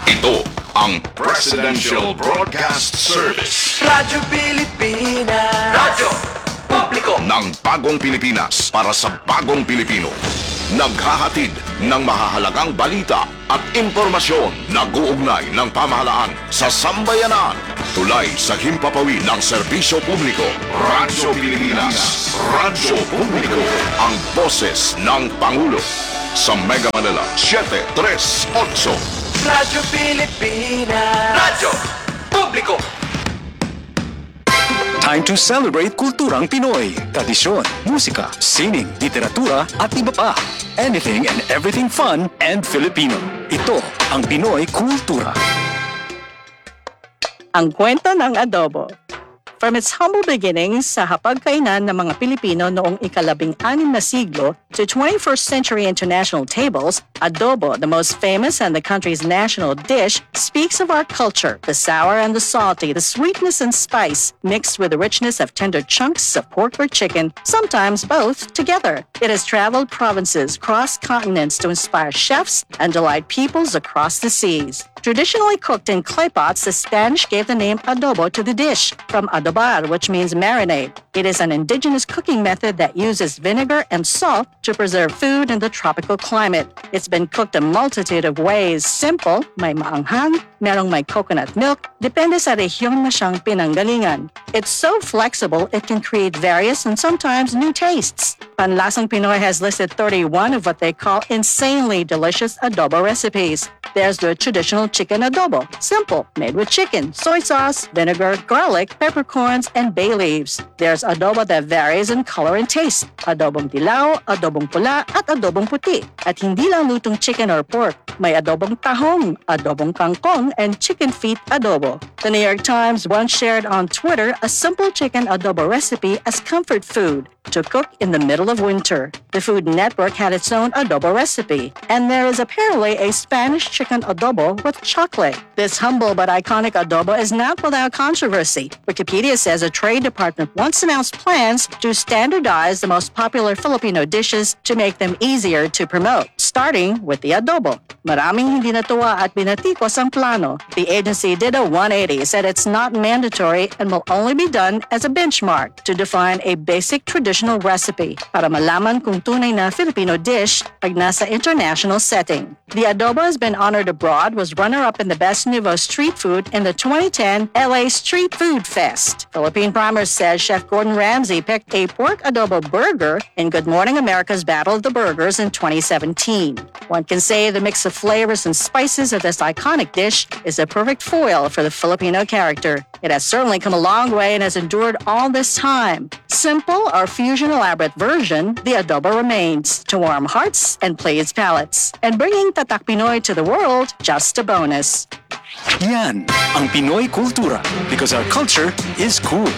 Ito ang Presidential Broadcast Service. Radyo Pilipinas. Radyo Publiko Ng bagong Pilipinas para sa bagong Pilipino. Naghahatid ng mahahalagang balita at impormasyon na guugnay ng pamahalaan sa sambayanan. Tulay sa himpapawid ng serbisyo publiko. Radyo Pilipinas. Radyo Publiko. Ang boses ng Pangulo. Sa Mega Manila, 738. Radyo Pilipinas. Radyo Publiko. Time to celebrate kulturang Pinoy. Tradisyon, musika, sining, literatura at iba pa. Anything and everything fun and Filipino. Ito ang Pinoy Kultura. Ang kwento ng adobo. From its humble beginnings sa hapagkainan ng mga Pilipino noong ika-16 na siglo to 21st century international tables, adobo, the most famous and the country's national dish, speaks of our culture, the sour and the salty, the sweetness and spice, mixed with the richness of tender chunks of pork or chicken, sometimes both together. It has traveled provinces, crossed continents to inspire chefs and delight peoples across the seas. Traditionally cooked in clay pots, the Spanish gave the name adobo to the dish, from adobar, which means marinade. It is an indigenous cooking method that uses vinegar and salt to preserve food in the tropical climate. It's been cooked a multitude of ways. Simple, may maanghang, merong may coconut milk, depende sa rehiyon na siyang pinanggalingan. It's so flexible, it can create various and sometimes new tastes. Panlasang Pinoy has listed 31 of what they call insanely delicious adobo recipes. There's the traditional chicken adobo, simple, made with chicken, soy sauce, vinegar, garlic, peppercorns, and bay leaves. There's adobo that varies in color and taste. Adobong dilaw, adobong pula, at adobong puti. At hindi lang lutong chicken or pork. May adobong tahong, adobong kangkong, and chicken feet adobo. The New York Times once shared on Twitter a simple chicken adobo recipe as comfort food to cook in the middle of winter. The Food Network had its own adobo recipe, and there is apparently a Spanish chicken adobo with chocolate. This humble but iconic adobo is not without controversy. Wikipedia says a trade department once announced plans to standardize the most popular Filipino dishes to make them easier to promote, starting with the adobo. Maraming hindi natuwa at binatikos ang plano. The agency did a 180, said it's not mandatory and will only be done as a benchmark to define a basic traditional recipe para malaman kung tunay na Filipino dish pag nasa international setting. The adobo has been honored abroad, was runner-up in the Best Nouveau Street Food in the 2010 LA Street Food Fest. Philippine Primer says Chef Gordon Ramsay picked a pork adobo burger in Good Morning America's Battle of the Burgers in 2017. One can say the mix of flavors and spices of this iconic dish is a perfect foil for the Filipino character. It has certainly come a long way and has endured all this time. Simple or fusion elaborate version, the adobo remains to warm hearts and please palates. And bringing Tatak Pinoy to the world, just a bonus. Yan ang Pinoy Kultura because our culture is cool.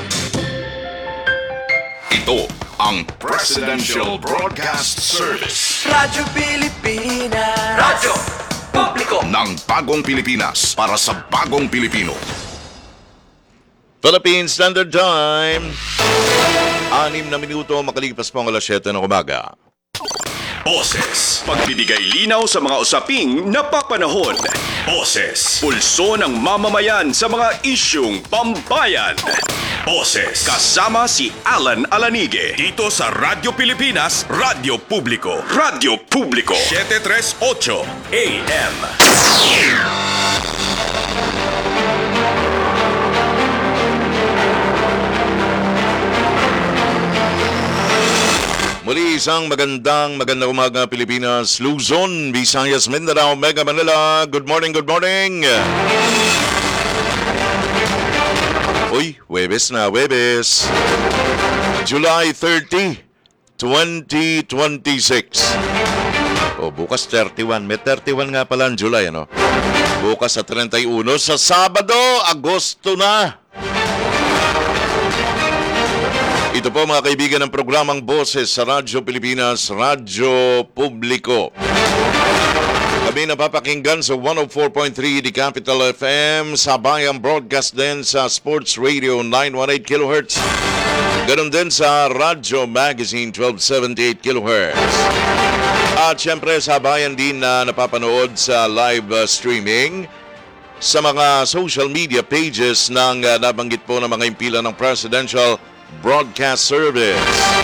Ito ang Presidential Broadcast Service. Radyo Pilipinas. Radyo Publiko Ng bagong Pilipinas para sa bagong Pilipino. Philippine Standard Time. 6 na minuto makalipas po ang alas 7 ng umaga. Boses. Pagbibigay linaw sa mga usaping napapanahon. Boses. Pulso ng mamamayan sa mga isyung pambayan. Boses. Kasama si Alan Alanige. Dito sa Radyo Pilipinas, Radyo Publiko. Radyo Publiko. 738 AM. Muli isang magandang umaga Pilipinas, Luzon, Visayas, Mindanao, Mega Manila. Good morning, good morning. Uy, Huwebes na, Huwebes. July 30, 2026. O, bukas 31. May 31 nga pala ang July, ano? Bukas sa 31. Sa Sabado, Agosto na. Ito po mga kaibigan ng programang Boses sa Radyo Pilipinas, Radyo Publiko. Kami napapakinggan sa 104.3 The Capital FM, sabayang broadcast din sa Sports Radio 918 kHz. Ganon din sa Radyo Magazine 1278 kHz. At syempre sabayan din na napapanood sa live streaming sa mga social media pages ng nabanggit po ng mga impila ng Presidential Broadcast Service.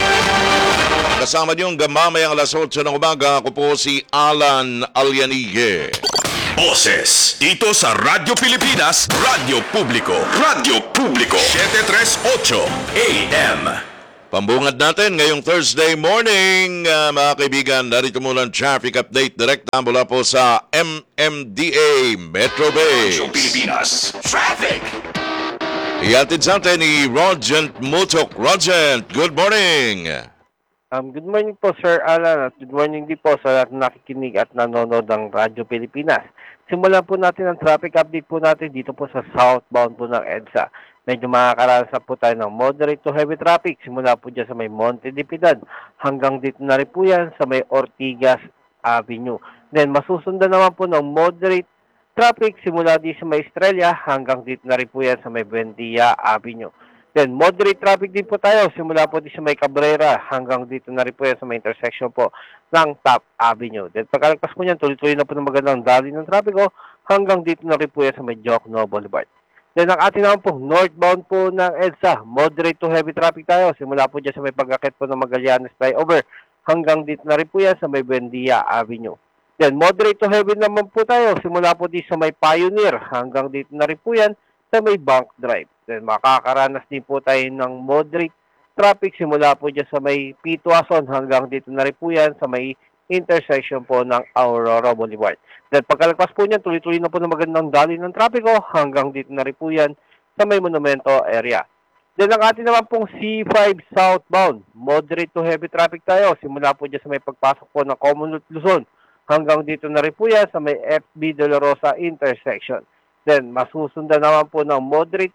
Kasama niyo hanggang mamayang alas 8 ng umaga, ako po si Alan Alianige. Boses dito sa Radyo Pilipinas, Radyo Publiko, Radyo Publiko, 738 AM. Pambungad natin ngayong Thursday morning, mga kaibigan. Narito muna ang traffic update direkta mula po sa MMDA Metro Base. Radyo Pilipinas, Traffic. Iatid sa atin ni Rogent Mutok. Rogent, good morning. Good morning po, Sir Alan, at good morning din po sa lahat na nakikinig at nanonood ng Radyo Pilipinas. Simulan po natin ang traffic update po natin dito po sa southbound po ng EDSA. Medyo makakaranas po tayo ng moderate to heavy traffic. Simula po dyan sa may Monte de Piedad hanggang dito na rin po yan sa may Ortigas Avenue. Then masusundan naman po ng moderate traffic simula dito sa may Estrella hanggang dito na rin po yan sa may Buendia Avenue. Then, moderate traffic din po tayo. Simula po dito sa may Cabrera hanggang dito na rin po yan sa may intersection po ng Top Avenue. Then, pagkalagpas po niyan, tuloy-tuloy na po ng magandang dali ng trapiko hanggang dito na rin po yan sa may Jokno Boulevard. Then, ang ating naman po, northbound po ng EDSA, moderate to heavy traffic tayo. Simula po dyan sa may pagkakit po ng Magallanes Flyover hanggang dito na rin po yan sa may Buendia Avenue. Then, moderate to heavy naman po tayo. Simula po dito sa may Pioneer hanggang dito na rin po yan sa may Bank Drive. Then makakaranas din po tayo ng moderate traffic simula po dyan sa may Pituason hanggang dito na rin po yan sa may intersection po ng Aurora Boulevard. Then pagkalagpas po niyan, tuloy-tuloy na po ng magandang dali ng trapiko hanggang dito na rin po yan sa may Monumento area. Then ang atin naman pong C5 southbound, moderate to heavy traffic tayo simula po dyan sa may pagpasok po ng Commonwealth Luzon hanggang dito na rin po yan sa may FB De La Rosa intersection. Then, masusundan naman po ng moderate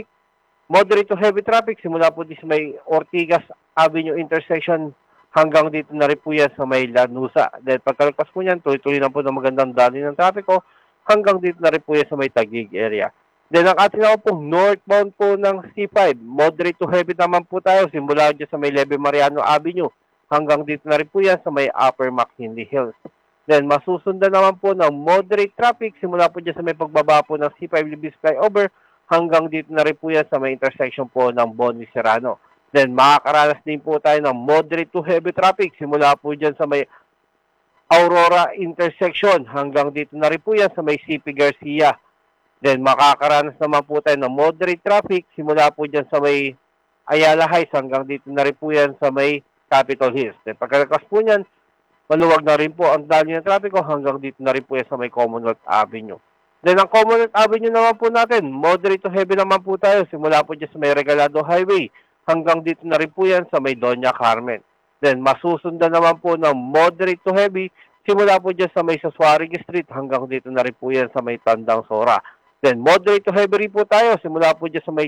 to heavy traffic, simula po dito sa may Ortigas Avenue intersection hanggang dito na rin po yan sa may Lanusa. Then, pagkalagpas po niyan, tuloy-tuloy na po ng magandang dali ng trapiko hanggang dito na rin po yan sa may Taguig area. Then, ang ating naman po, northbound po ng C5, moderate to heavy naman po tayo, simula dyan sa may Leve Mariano Avenue hanggang dito na rin po yan sa may Upper McKinley Hills. Then, masusundan naman po ng moderate traffic simula po dyan sa may pagbaba po ng C5 Libis Flyover hanggang dito na rin po yan sa may intersection po ng Boni Serrano. Then, makakaranas din po tayo ng moderate to heavy traffic simula po dyan sa may Aurora intersection hanggang dito na rin po yan sa may CP Garcia. Then, makakaranas naman po tayo ng moderate traffic simula po dyan sa may Ayala Heights hanggang dito na rin po yan sa may Capitol Hills. Then, pagkalakas po niyan, maluwag na rin po ang dali ng trapiko hanggang dito na rin po yan sa may Commonwealth Avenue. Then, ang Commonwealth Avenue naman po natin, moderate to heavy naman po tayo. Simula po dyan sa may Regalado Highway hanggang dito na rin po yan sa may Doña Carmen. Then, masusundan naman po ng moderate to heavy simula po dyan sa may Sasuarig Street hanggang dito na rin po yan sa may Tandang Sora. Then, moderate to heavy rin po tayo. Simula po dyan sa may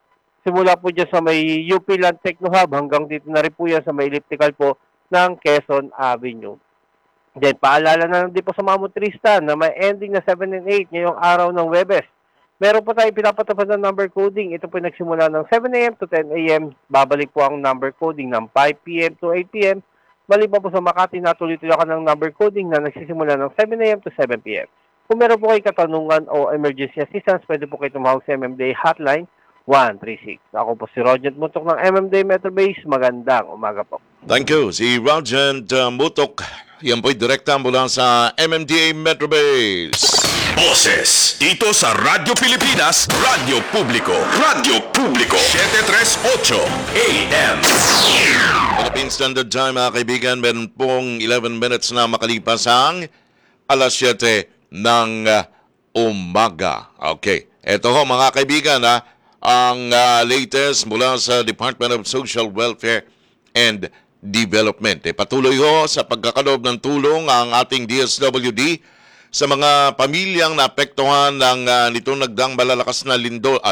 UP Land Techno Hub hanggang dito na rin po yan sa may elliptical po ng Quezon Avenue. Then, paalala na lang din po sa mga motorista na may ending na 7 and 8 ngayong araw ng Webes. Meron po tayo pinapatupad ng number coding. Ito po nagsimula ng 7 a.m. to 10 a.m. Babalik po ang number coding ng 5 p.m. to 8 p.m. Maliban po sa Makati na tuloy-tuloy ka ng number coding na nagsisimula ng 7 a.m. to 7 p.m. Kung meron po kayo katanungan o emergency assistance, pwede po kayo tumawag sa MMDA Hotline 136. Ako po si Rogent Mutok ng MMDA Metro Base. Magandang umaga po. Thank you. Si Rogent Mutok. Yan po'y direkta mula sa MMDA Metro Base. Boses dito sa Radyo Pilipinas, Radyo Publiko, Radyo Publiko, 738 AM. Philippine Standard Time, mga kaibigan, meron pong 11 minutes na makalipas ang alas 7 ng umaga. Okay. Ito ho, mga kaibigan, ang latest mula sa Department of Social Welfare and Development. Patuloy ho sa pagkakaloob ng tulong ang ating DSWD sa mga pamilyang naapektuhan ng nitong nagdaang malalakas na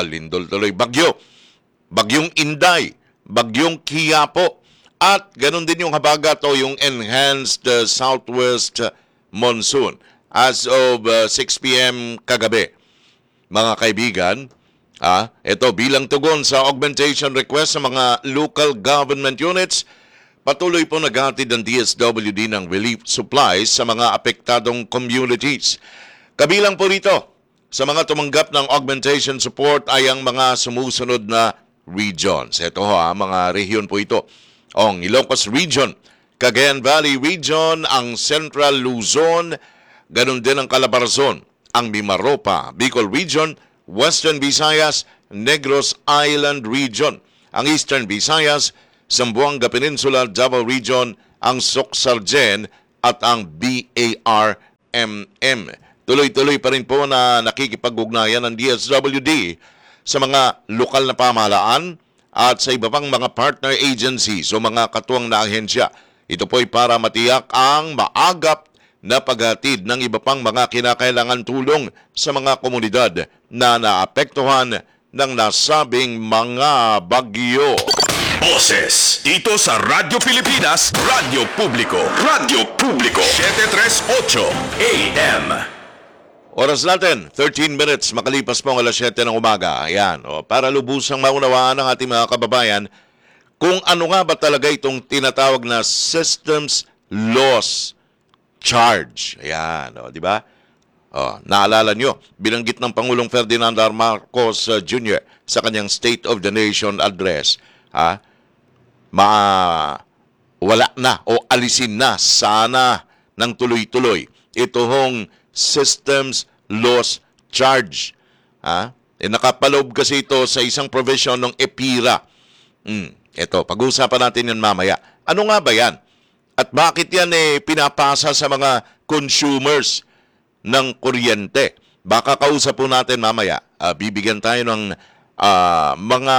bagyong Inday, bagyong Quiapo, at ganun din yung habagat o yung enhanced southwest monsoon as of 6 p.m. kagabi. Mga kaibigan, ito bilang tugon sa augmentation request sa mga local government units, patuloy po naghatid ng DSWD ng relief supplies sa mga apektadong communities. Kabilang po rito sa mga tumanggap ng augmentation support ay ang mga sumusunod na regions. Ito mga rehiyon po ito. Ang Ilocos Region, Cagayan Valley Region, ang Central Luzon, ganun din ang Calabarzon, ang Mimaropa, Bicol Region, Western Visayas, Negros Island Region, ang Eastern Visayas, Zamboanga Peninsula, Davao Region, ang Socsargen at ang BARMM. Tuloy-tuloy pa rin po na nakikipag-ugnayan ng DSWD sa mga lokal na pamahalaan at sa iba pang mga partner agencies o mga katuwang na ahensya. Ito po ay para matiyak ang maagap na paghatid ng iba pang mga kinakailangan tulong sa mga komunidad na naapektuhan ng nasabing mga bagyo. Boses dito sa Radyo Pilipinas, Radyo Publiko. Radyo Publiko 738 AM. Oras natin, 13 minutes makalipas po ang alas 7 ng umaga. Ayan, para lubusang maunawaan ng ating mga kababayan kung ano nga ba talaga itong tinatawag na systems loss charge. Ayan, di ba? Naalala nyo, binanggit ng Pangulong Ferdinand R. Marcos Jr. sa kanyang State of the Nation address, wala na o alisin na sana ng tuloy-tuloy itong systems loss charge. Nakapaloob kasi ito sa isang provision ng EPIRA. Ito, pag-uusapan natin yan mamaya. Ano nga ba yan? At bakit yan pinapasa sa mga consumers ng kuryente? Baka kausap po natin mamaya. Bibigyan tayo ng mga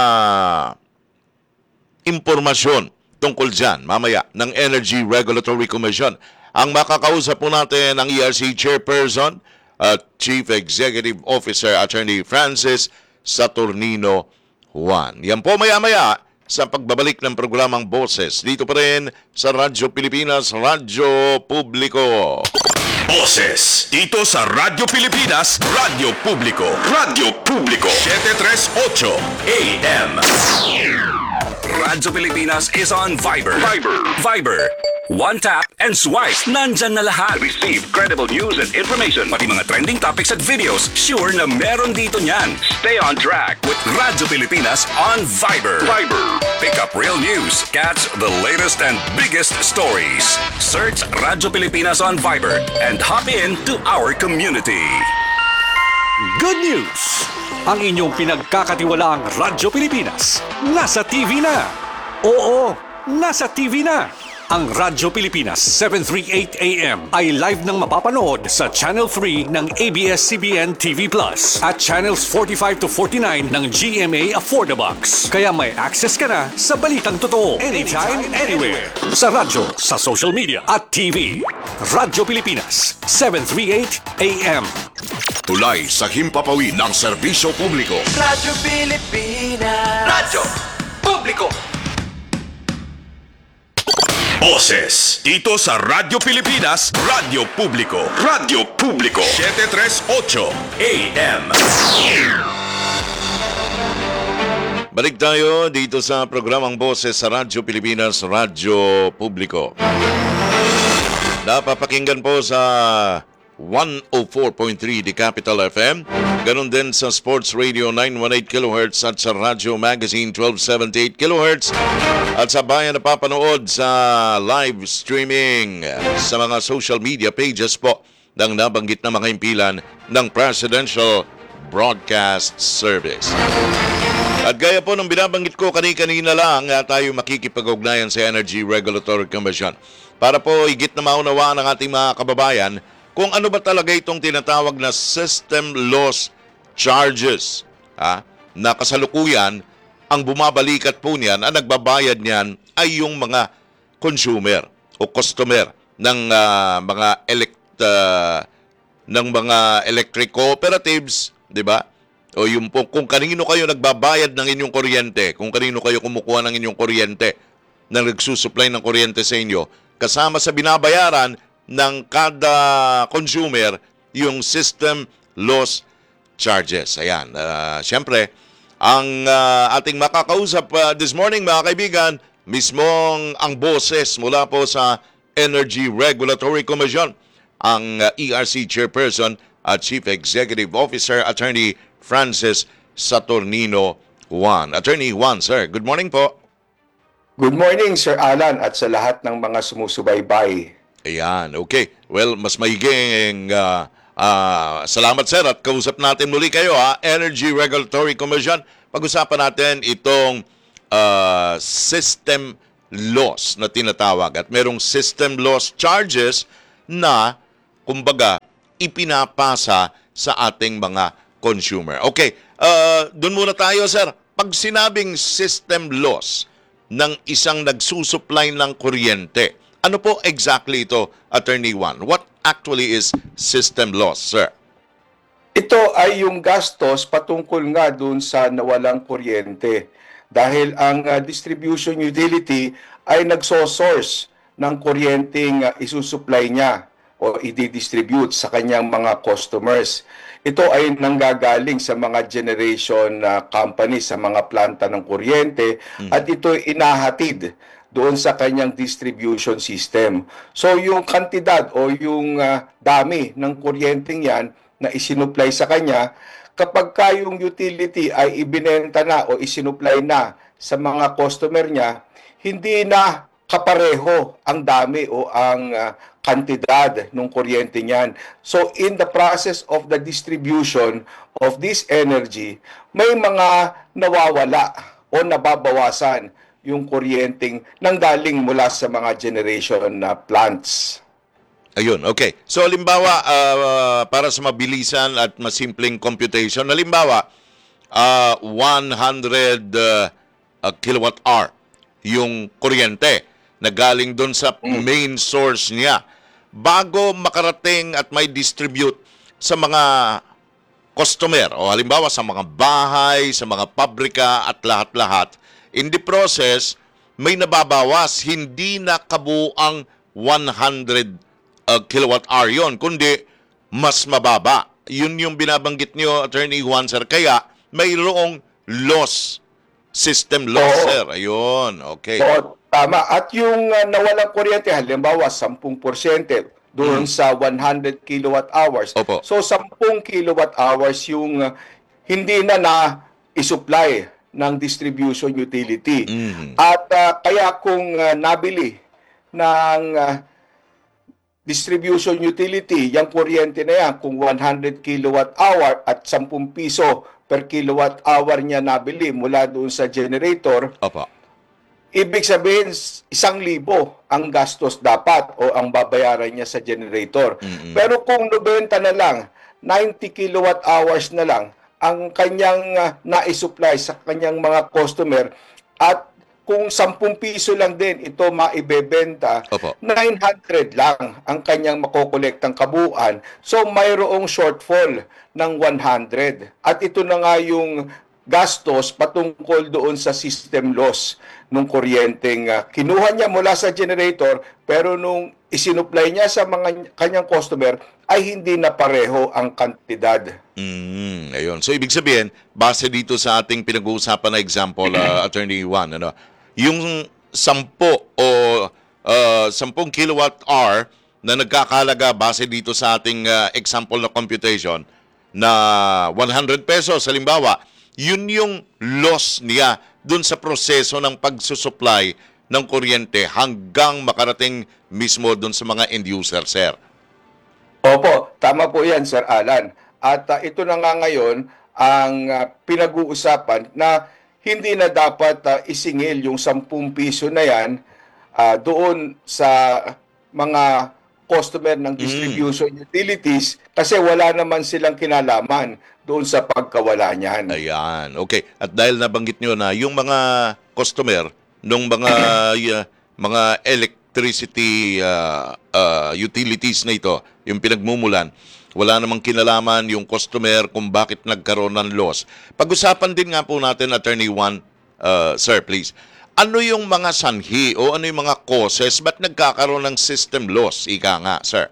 impormasyon tungkol dyan mamaya ng Energy Regulatory Commission. Ang makakausap po natin ang ERC Chairperson at Chief Executive Officer Attorney Francis Saturnino Juan. Yan po maya-maya sa pagbabalik ng programang Boses dito pa rin sa Radyo Pilipinas, Radyo Publiko. Boses dito sa Radyo Pilipinas, Radyo Publiko. Radyo Publiko 738 AM. Radyo Pilipinas is on Viber. Viber. One tap and swipe. Nandyan na lahat. Receive credible news and information. Pati mga trending topics at videos. Sure na meron dito niyan. Stay on track with Radyo Pilipinas on Viber. Pick up real news. Catch the latest and biggest stories. Search Radyo Pilipinas on Viber and hop in to our community. Good news! Ang inyong pinagkakatiwalaang Radyo Pilipinas nasa TV na. Oo, nasa TV na. Ang Radyo Pilipinas 738 AM ay live nang mapapanood sa Channel 3 ng ABS-CBN TV Plus at Channels 45 to 49 ng GMA Affordabox. Kaya may access ka na sa balitang totoo anytime, anywhere. Sa radyo, sa social media at TV. Radyo Pilipinas 738 AM. Tulay sa himpapawid ng serbisyo publiko. Radyo Pilipinas. Radyo Publiko. Boses dito sa Radyo Pilipinas, Radyo Publiko. Radyo Publiko 738 AM. Balik tayo dito sa programang Boses sa Radyo Pilipinas, Radyo Publiko. Napapakinggan po sa 104.3 The Capital FM. Ganon din sa Sports Radio 918 kHz at sa Radio Magazine 1278 kHz. At sa bayan na papanood sa live streaming sa mga social media pages po ng nabanggit na mga impilan ng Presidential Broadcast Service. At gaya po ng binabanggit ko kanina lang, tayo makikipag-ugnayan sa Energy Regulatory Commission para po higit na maunawaan ng ating mga kababayan kung ano ba talaga itong tinatawag na system loss charges. Na kasalukuyan, ang bumabalikat po niyan, ang nagbabayad niyan ay yung mga consumer o customer ng mga electric cooperatives, 'di ba? O yung po, kung kanino kayo nagbabayad ng inyong kuryente, kung kanino kayo kumukuha ng inyong kuryente, na nagsusupply ng kuryente sa inyo, kasama sa binabayaran ng kada consumer yung system loss charges. Ayan, siyempre, ang ating makakausap this morning, mga kaibigan, mismong ang boses mula po sa Energy Regulatory Commission, ang ERC Chairperson at Chief Executive Officer, Attorney Francis Saturnino Juan. Attorney Juan, sir, good morning po. Good morning, Sir Alan, at sa lahat ng mga sumusubaybay. Ayan, okay. Well, mas maiging salamat sir at kausap natin muli kayo Energy Regulatory Commission. Pag-usapan natin itong system loss na tinatawag at merong system loss charges na kumbaga ipinapasa sa ating mga consumer. Okay, doon muna tayo sir. Pag sinabing system loss ng isang nagsusupply ng kuryente, ano po exactly ito, Attorney Juan? What actually is system loss, sir? Ito ay yung gastos patungkol nga dun sa nawalang kuryente. Dahil ang distribution utility ay nagsosource ng kuryenteng isusupply niya o i-distribute sa kanyang mga customers. Ito ay nanggagaling sa mga generation companies, sa mga planta ng kuryente, at ito ay inahatid doon sa kanyang distribution system. So yung kantidad o yung dami ng kuryenteng yan na isinupply sa kanya, kapag yung utility ay ibinenta na o isinupply na sa mga customer niya, hindi na kapareho ang dami o ang kantidad ng kuryente niyan. So in the process of the distribution of this energy, may mga nawawala o nababawasan yung kuryenteng nanggaling mula sa mga generation na plants. Ayun, okay. So, halimbawa, para sa mabilisan at masimpleng computation, halimbawa, 100 kilowatt hour yung kuryente na galing doon sa main source niya. Bago makarating at may distribute sa mga customer, o halimbawa sa mga bahay, sa mga pabrika at lahat-lahat, in the process, may nababawas, hindi na kabuang 100 kilowatt hour yon, kundi mas mababa. Yun yung binabanggit niyo, Attorney Juan, sir. Kaya mayroong loss, system loss, sir. Ayun, okay. So, tama. At yung nawalang kuryente, halimbawa 10% doon sa 100 kilowatt hours. Opo. So 10 kilowatt hours yung hindi na isupply ng distribution utility. At kaya kung nabili ng distribution utility, yung kuryente na yan, kung 100 kilowatt hour at 10 piso per kilowatt hour niya nabili mula doon sa generator, Opo. ibig sabihin 1,000 ang gastos dapat o ang babayaran niya sa generator. Pero kung 90 na lang, 90 kilowatt hours na lang ang kanyang na-supply sa kanyang mga customer, at kung 10 piso lang din ito maibebenta, Opo. 900 lang ang kanyang makokolektang kabuuan. So mayroong shortfall ng 100. At ito na nga yung gastos patungkol doon sa system loss nung kuryenteng kinuha niya mula sa generator, pero nung isinupply niya sa mga kanyang customer ay hindi na pareho ang kantidad. Ayun. So, ibig sabihin, base dito sa ating pinag-uusapan na example, Attorney Juan, yung 10 o 10 kilowatt hour na nagkakalaga base dito sa ating example na computation na 100 pesos, halimbawa, yun yung loss niya dun sa proseso ng pagsusupply ng kuryente hanggang makarating mismo dun sa mga end user, sir. Opo, tama po yan, Sir Alan. At ito na nga ngayon ang pinag-uusapan na hindi na dapat isingil yung 10 piso na yan doon sa mga customer ng distribution utilities, kasi wala naman silang kinalaman doon sa pagkawala niyan. Ayan, okay. At dahil nabanggit nyo na yung mga customer nung mga mga electricity utilities na ito, yung pinagmumulan, wala namang kinalaman yung customer kung bakit nagkaroon ng loss. Pag-usapan din nga po natin, Attorney Juan, sir, please. Ano yung mga sanhi o ano yung mga causes, ba't nagkakaroon ng system loss? Ika nga, sir.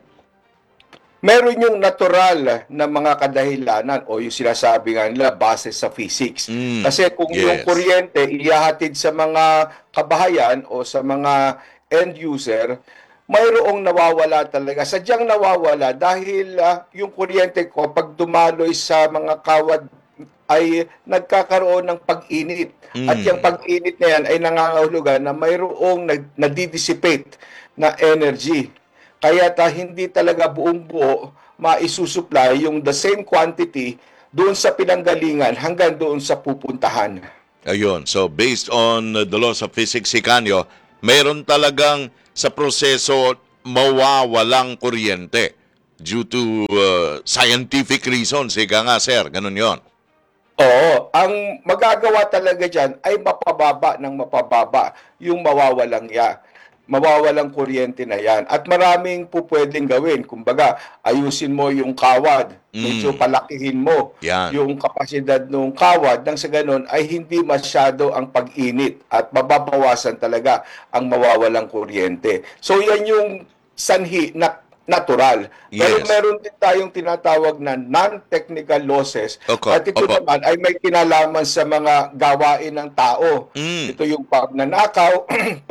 Meron yung natural na mga kadahilanan o yung sinasabi nga nila base sa physics. Kasi kung yung kuryente ihahatid sa mga kabahayan o sa mga end user, mayroong nawawala talaga. Sadyang nawawala dahil yung kuryente ko pag dumaloy sa mga kawad ay nagkakaroon ng pag-init. At yung pag-init na yan ay nangangahulugan na mayroong nadidissipate na energy. Kaya hindi talaga buong buo maisusupply yung the same quantity doon sa pinanggalingan hanggang doon sa pupuntahan. Ayun. So, based on the laws of physics, Sikanyo, mayroon talagang sa proseso mawawalang kuryente due to scientific reasons. Ika nga, sir. Ganun yon. Oo, ang magagawa talaga dyan ay mapababa ng mapababa yung mawawalang kuryente na yan. At maraming po pwedeng gawin. Kumbaga, ayusin mo yung kawad, medyo palakihin mo Yan. yung kapasidad ng kawad nang sa ganun ay hindi masyado ang pag-init at mababawasan talaga ang mawawalang kuryente. So yan yung sanhi na natural. Pero Yes. meron din tayong tinatawag na non-technical losses. Opo, At ito opo. naman ay may kinalaman sa mga gawain ng tao. Ito yung pagnanakaw,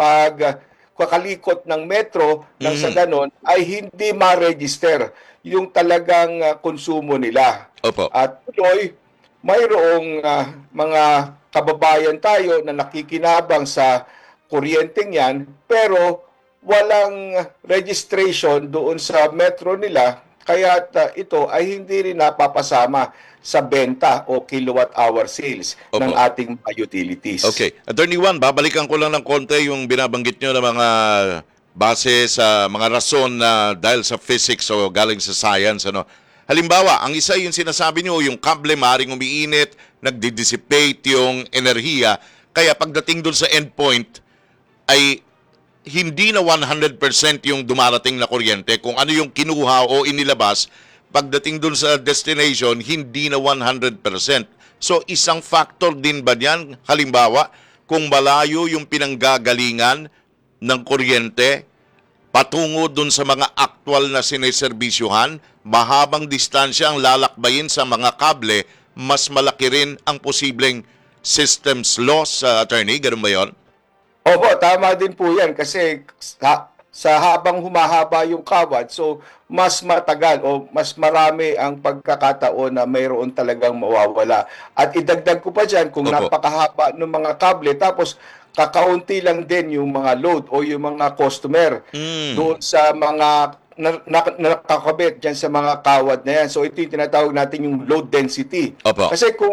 kakalikot ng metro, nang sa ganon ay hindi ma-register yung talagang konsumo nila. Opo. At tuloy, mayroong mga kababayan tayo na nakikinabang sa kuryenteng yan, pero walang registration doon sa metro nila, kaya ito ay hindi rin napapasama sa benta o kilowatt-hour sales ng Opo. ating mga utilities. Okay. Attorney Juan, babalikan ko lang ng konti yung binabanggit nyo na mga base sa mga rason na dahil sa physics o galing sa science. Ano. Halimbawa, ang isa yung sinasabi nyo, yung kable maring umiinit, nagdi-dissipate yung enerhiya, kaya pagdating doon sa endpoint ay hindi na 100% yung dumarating na kuryente. Kung ano yung kinuha o inilabas, pagdating dun sa destination, hindi na 100%. So, isang factor din ba yan? Halimbawa, kung malayo yung pinanggagalingan ng kuryente, patungo dun sa mga aktual na sineserbisyuhan, mahabang distansya ang lalakbayin sa mga kable, mas malaki rin ang posibleng systems loss, attorney. Ganun ba yun? Opo, tama din po yan kasi sa habang humahaba yung kawad, so mas matagal o mas marami ang pagkakataon na mayroon talagang mawawala. At idagdag ko pa dyan, kung Opo. napakahaba ng mga kable, tapos kakaunti lang din yung mga load o yung mga customer doon sa mga nakakabit dyan sa mga kawad na yan. So ito yung tinatawag natin yung load density. Opo. Kasi kung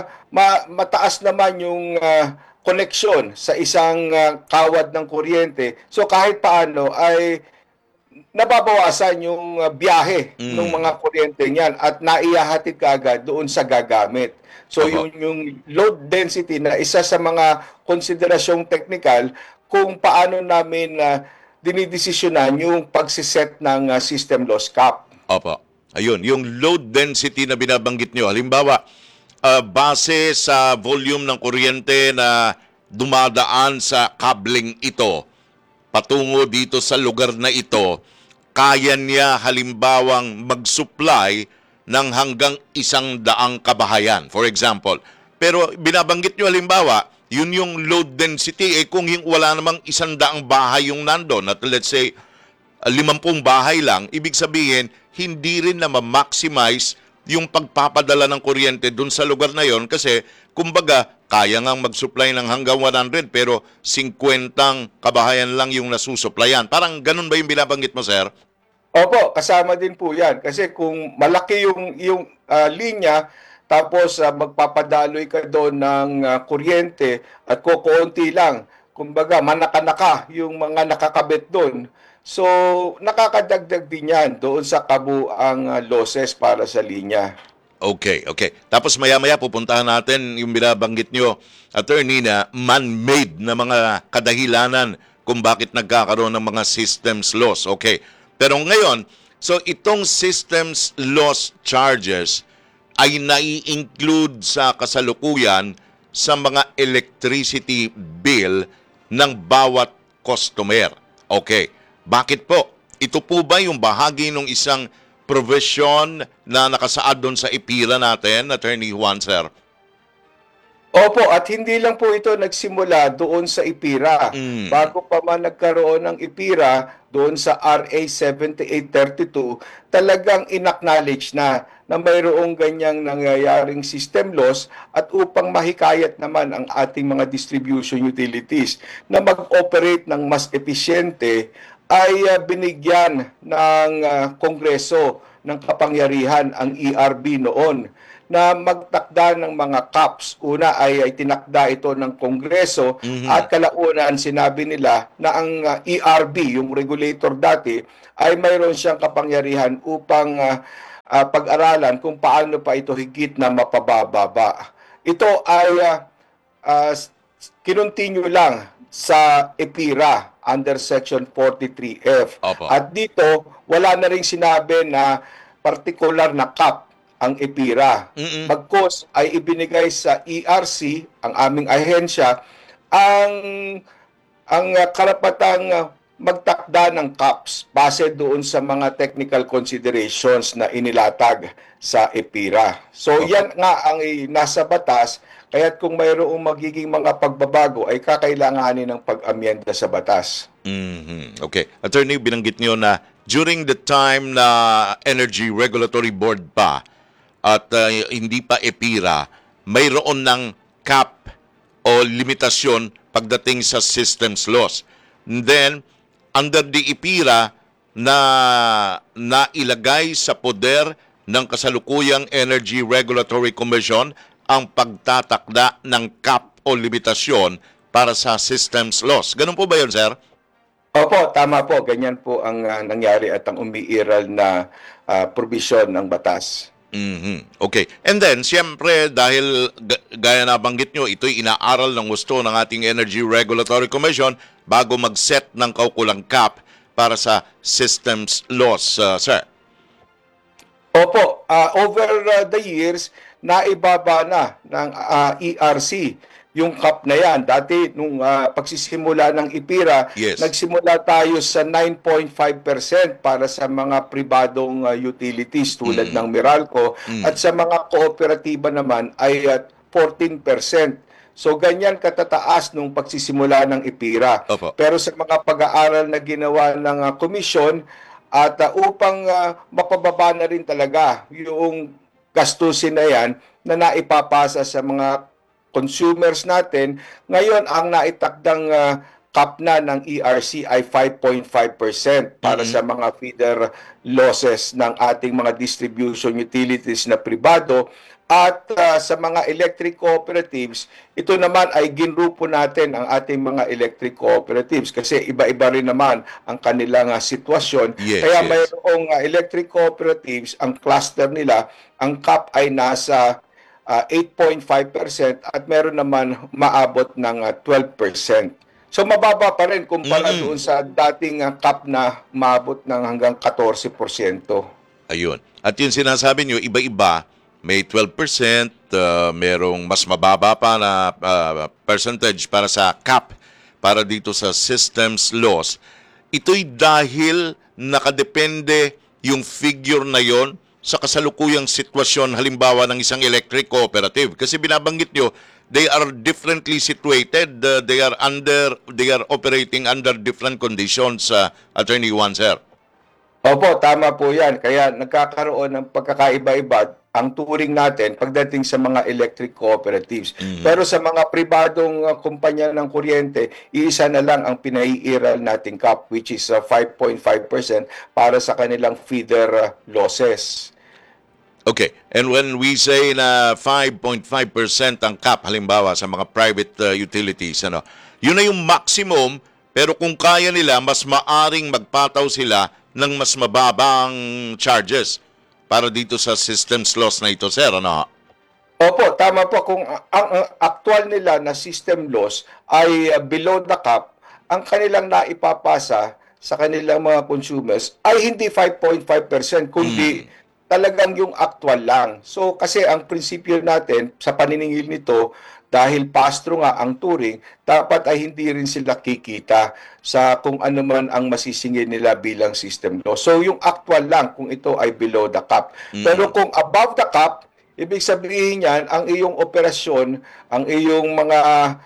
mataas naman yung koneksyon sa isang kawad ng kuryente, so kahit paano ay nababawasan yung biyahe ng mga kuryente niyan at naihahatid kaagad doon sa gagamit. So Opo. yung load density na isa sa mga konsiderasyong technical kung paano namin dinidesisyonan yung pagsiset ng system loss cap. Opo. Ayun, yung load density na binabanggit nyo. Halimbawa, base sa volume ng kuryente na dumadaan sa kabling ito, patungo dito sa lugar na ito, kaya niya halimbawang mag-supply ng hanggang 100 kabahayan, for example. Pero binabanggit nyo halimbawa, yun yung load density, kung wala namang 100 bahay yung nandun, at let's say 50 bahay lang, ibig sabihin, hindi rin na ma-maximize yung pagpapadala ng kuryente dun sa lugar na yon kasi, kumbaga, kaya ngang mag-supply ng hanggang 100 pero 50 kabahayan lang yung nasusupplyan. Parang ganun ba yung binabanggit mo, sir? Opo, kasama din po yan. Kasi kung malaki yung linya, tapos magpapadaloy ka doon ng kuryente at kukunti lang, kumbaga manaka-naka yung mga nakakabit doon. So, nakakadagdag din yan doon sa kabuang losses para sa linya. Okay, okay. Tapos maya-maya pupuntahan natin yung binabanggit nyo, attorney, na man-made na mga kadahilanan kung bakit nagkakaroon ng mga systems loss. Okay. Pero ngayon, so itong systems loss charges ay nai-include sa kasalukuyan sa mga electricity bill ng bawat customer. Okay. Bakit po? Ito po ba yung bahagi ng isang provision na nakasaad doon sa ipira natin, Attorney Juan, sir? Opo, at hindi lang po ito nagsimula doon sa IPIRA. Bago pa man nagkaroon ng IPIRA, doon sa RA 7832, talagang inacknowledge na mayroong ganyang nangyayaring system loss at upang mahikayat naman ang ating mga distribution utilities na mag-operate ng mas episyente ay binigyan ng Kongreso ng kapangyarihan ang ERB noon na magtakda ng mga caps. Una ay tinakda ito ng Kongreso at kalaunan sinabi nila na ang ERB, yung regulator dati, ay mayroon siyang kapangyarihan upang pag-aralan kung paano pa ito higit na mapababa. Ito ay kinontinue lang sa EPIRA under Section 43F. Opo. At dito, wala na ring sinabi na particular na cap ang EPIRA. Bagkus ay ibinigay sa ERC, ang aming ahensya, ang karapatang magtakda ng caps base doon sa mga technical considerations na inilatag sa EPIRA. So yan nga ang nasa batas, kaya't kung mayroong magiging mga pagbabago ay kakailanganin ng pag-amyenda sa batas. Okay. Attorney, binanggit niyo na during the time na Energy Regulatory Board pa at hindi pa EPIRA, mayroon ng cap o limitasyon pagdating sa systems loss. And then, under the EPIRA na nailagay sa poder ng kasalukuyang Energy Regulatory Commission ang pagtatakda ng cap o limitasyon para sa systems loss. Ganun po ba yun, sir? Opo, tama po. Ganyan po ang nangyari at ang umiiral na provision ng batas. Okay. And then, siyempre, dahil gaya na banggit nyo, ito'y inaaral ng gusto ng ating Energy Regulatory Commission bago mag-set ng kaukulang cap para sa systems loss, sir. Opo, over the years, naibaba na ng ERC yung cap na yan. Dati, nung pagsisimula ng IPIRA, Yes. nagsimula tayo sa 9.5% para sa mga pribadong utilities tulad ng Meralco at sa mga kooperatiba naman ay 14%. So, ganyan katataas nung pagsisimula ng IPIRA. Opo. Pero sa mga pag-aaral na ginawa ng komisyon at upang mapababa na rin talaga yung gastusin na yan na naipapasa sa mga consumers natin, ngayon ang naitakdang cap na ng ERC ay 5.5% para sa mga feeder losses ng ating mga distribution utilities na pribado. At sa mga electric cooperatives, ito naman ay ginrupo natin ang ating mga electric cooperatives kasi iba-iba rin naman ang kanilang sitwasyon. Yes, Kaya yes. mayroong electric cooperatives, ang cluster nila, ang cap ay nasa 8.5% at meron naman maabot ng 12%. So mababa pa rin kumpara doon sa dating cap na maabot ng hanggang 14%. Ayun. At yung sinasabi nyo, iba-iba, may 12%, merong mas mababa pa na percentage para sa cap, para dito sa systems loss. Ito'y dahil nakadepende yung figure na yon sa kasalukuyang sitwasyon halimbawa ng isang electric cooperative. Kasi binabanggit nyo, they are differently situated. They are operating under different conditions, Attorney Juan, sir. Opo, tama po yan. Kaya nagkakaroon ng pagkakaiba-iba ang turing natin pagdating sa mga electric cooperatives. Pero sa mga pribadong kumpanya ng kuryente, iisa na lang ang pinaiiral nating cap, which is 5.5% para sa kanilang feeder losses. Okay. And when we say na 5.5% ang cap halimbawa sa mga private utilities, yun na yung maximum, pero kung kaya nila, mas maaring magpataw sila ng mas mababang charges para dito sa systems loss na ito, sir, ano? Opo, tama po. Kung ang actual nila na system loss ay below the cap, ang kanilang naipapasa sa kanilang mga consumers ay hindi 5.5%, kundi talagang yung actual lang. So, kasi ang prinsipyo natin sa paniningil nito, dahil pass-through nga ang turing, dapat ay hindi rin sila kikita sa kung ano man ang masisingil nila bilang system loss. So, yung actual lang kung ito ay below the cap. Pero kung above the cap, Ibig sabihin yan, ang iyong operasyon, ang iyong mga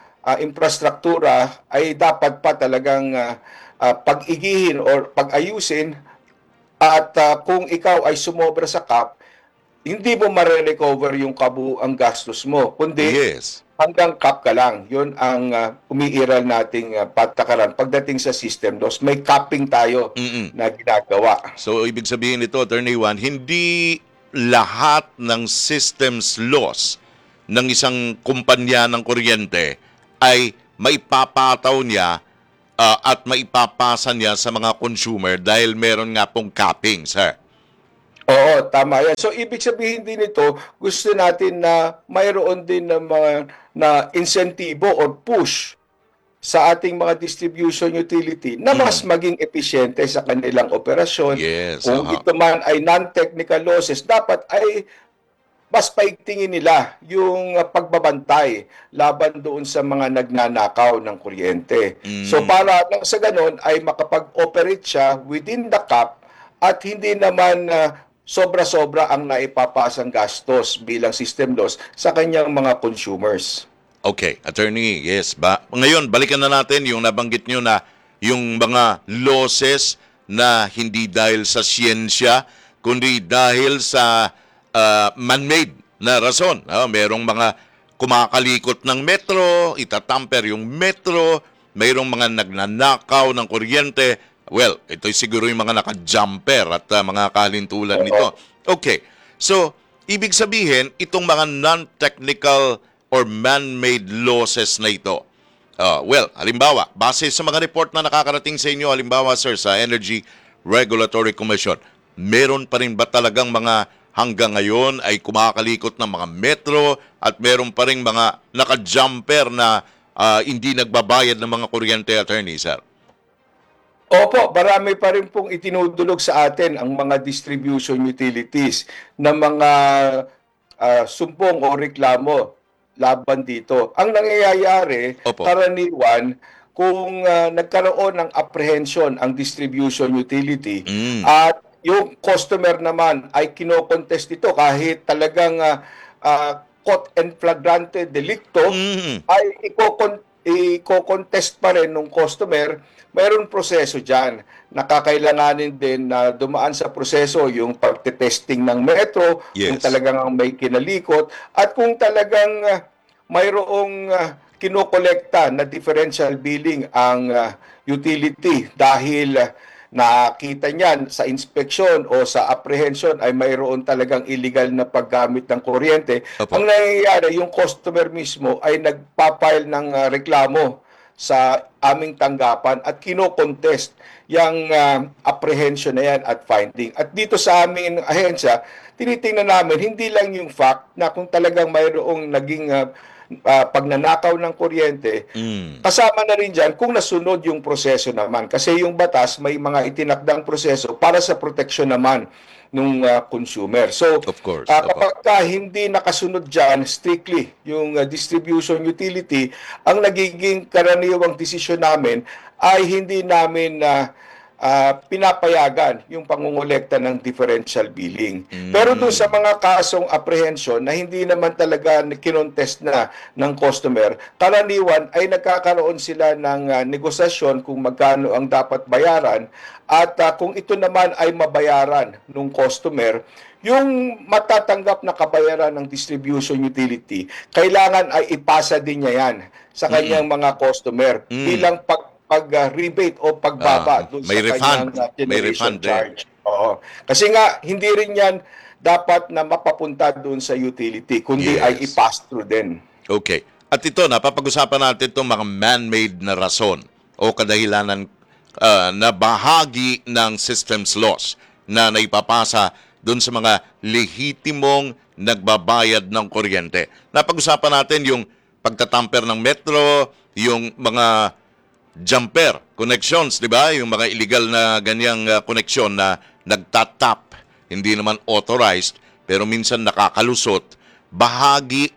infrastruktura ay dapat pa talagang pag-igihin or pag-ayusin at kung ikaw ay sumobra sa cap, hindi mo ma-recover yung kabuuang gastos mo, kundi Yes. hanggang cap ka lang. Yun ang umiiral nating patakaran. Pagdating sa system loss, may capping tayo na ginagawa. So, ibig sabihin nito, Attorney Juan, hindi lahat ng systems loss ng isang kumpanya ng kuryente ay maipapataw niya at maipapasa niya sa mga consumer dahil meron nga pong capping, sir. Oo, tama yan. So, ibig sabihin din ito, gusto natin na mayroon din ng mga na insentibo or push sa ating mga distribution utility na mas maging epesyente sa kanilang operasyon. Yes, Kung ito man ay non-technical losses, dapat ay mas paigtingin nila yung pagbabantay laban doon sa mga nagnanakaw ng kuryente. So para nang sa ganon ay makapag-operate siya within the cap at hindi naman sobra-sobra ang naipapasang gastos bilang system loss sa kanyang mga consumers. Okay, attorney, yes. Ngayon, balikan na natin yung nabanggit nyo na yung mga losses na hindi dahil sa siyensya, kundi dahil sa man-made na rason. Merong mga kumakalikot ng metro, itatamper yung metro, mayroong mga nagnanakaw ng kuryente. Well, ito'y siguro yung mga naka-jumper at mga kalintulan nito. Okay, so ibig sabihin, itong mga non-technical or man-made losses na ito. Well, halimbawa, base sa mga report na nakakarating sa inyo, halimbawa sir, sa Energy Regulatory Commission, meron pa rin ba talagang mga hanggang ngayon ay kumakalikot ng mga metro at meron pa rin mga naka-jumper na hindi nagbabayad ng mga kuryente, attorney, sir? Opo, marami pa rin pong itinudulog sa atin ang mga distribution utilities na mga sumbong o reklamo laban dito. Ang nangyayari, Opo. karaniwan, kung nagkaroon ng apprehension ang distribution utility at yung customer naman ay kinokontest ito kahit talagang caught and flagrante delicto, ay iko-contest pa rin ng customer. Mayroon proseso dyan. Nakakailanganin din na dumaan sa proseso yung pagtetesting ng metro, Yes. kung talagang may kinalikot, at kung talagang mayroong kinokolekta na differential billing ang utility dahil nakita niyan sa inspeksyon o sa apprehension ay mayroon talagang illegal na paggamit ng kuryente. Opo. Ang nangyayari, yung customer mismo ay nagpapile ng reklamo sa aming tanggapan at kino-contest yung apprehension na yan at finding. At dito sa aming ahensya, tinitingnan namin hindi lang yung fact na kung talagang mayroong naging pagnanakaw ng kuryente, kasama na rin dyan kung nasunod yung proseso naman. Kasi yung batas may mga itinakdang proseso para sa proteksyon naman ng consumer. So, Of course, kapag hindi nakasunod dyan strictly yung distribution utility, ang nagiging karaniwang desisyon namin ay hindi namin pinapayagan yung pangungulekta ng differential billing. Pero doon sa mga kasong apprehension na hindi naman talaga kinontest na ng customer, karaniwan ay nagkakaroon sila ng negosasyon kung magkano ang dapat bayaran at kung ito naman ay mabayaran ng customer, yung matatanggap na kabayaran ng distribution utility, kailangan ay ipasa din niya yan sa kanyang mga customer bilang pag-rebate o pagbaba doon sa may refund. kanyang May generation refund charge. Oo. Kasi nga, hindi rin yan dapat na mapapunta doon sa utility, kundi Yes. ay i-pass through din. Okay. At ito, napapag-usapan natin itong mga man-made na rason o kadahilanan na bahagi ng systems loss na naipapasa doon sa mga lehitimong nagbabayad ng kuryente. Napag-usapan natin yung pagtatamper ng metro, yung mga jumper connections, di ba? Yung mga illegal na ganyang connection na nagtatap, hindi naman authorized, pero minsan nakakalusot, bahagi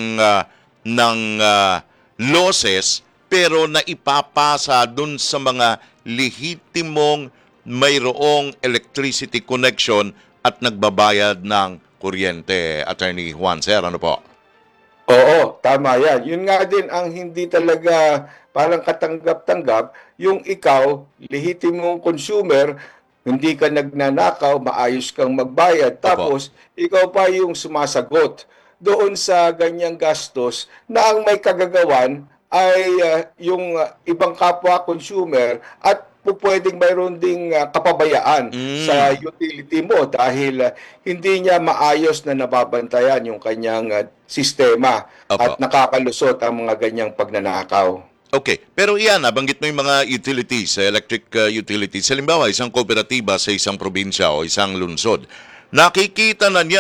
ng losses, pero naipapasa dun sa mga lehitimong mayroong electricity connection at nagbabayad ng kuryente, Attorney Juan. Sir, ano po? Oo, tama yan. Yun nga din ang hindi talaga parang katanggap-tanggap, yung ikaw, lehitimong consumer, hindi ka nagnanakaw, maayos kang magbayad, tapos ikaw pa yung sumasagot doon sa ganyang gastos na ang may kagagawan ay yung ibang kapwa consumer at pwedeng mayroon ding kapabayaan sa utility mo dahil hindi niya maayos na nababantayan yung kanyang sistema at nakakalusot ang mga ganyang pagnanakaw. Okay, pero iyan, nabanggit mo yung mga utilities, electric utilities. Halimbawa, isang kooperatiba sa isang probinsya o isang lungsod, nakikita na niya